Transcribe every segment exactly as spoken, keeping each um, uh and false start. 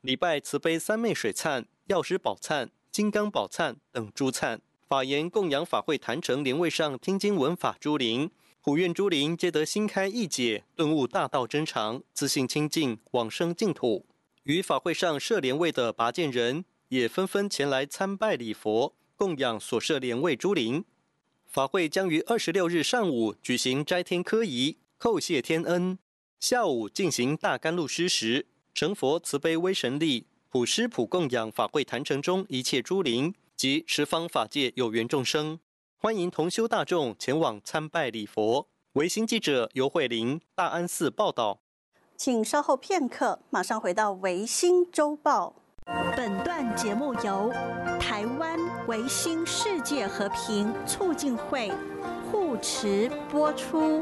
礼拜慈悲三昧水忏、药师宝忏、金刚宝忏等诸忏，法言供养法会坛城莲位上听经闻法诸灵，普愿诸灵皆得心开意解，顿悟大道真常，自信清净，往生净土。于法会上设莲位的拔剑人，也纷纷前来参拜礼佛，供养所设莲位诸灵。法会将于二十六日上午举行斋天科仪，叩谢天恩；下午进行大甘露施食，成佛慈悲威神力，普施普供养法会坛城中一切诸灵及十方法界有缘众生。欢迎同修大众前往参拜礼佛。维新记者尤慧玲，大安寺报道。 请稍后片刻，马上回到维新周报。本段节目由台湾维新世界和平促进会护持播出。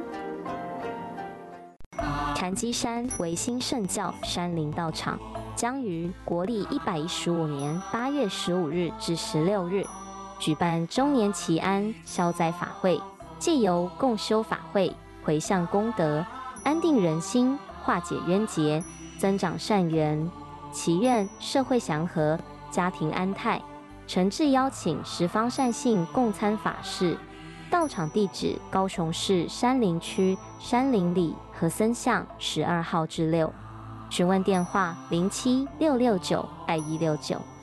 潭基山维新圣教山林道场将于国历一百一十五年八月十五日至十六日举办周年祈安消灾法会，借由共修法会，回向功德，安定人心，化解冤结，增长善缘，祈愿社会祥和，家庭安泰。诚挚邀请十方善信共参法事。到场地址：高雄市山林区山林里和森巷十二号至六。询问电话：零七六六九二一六九。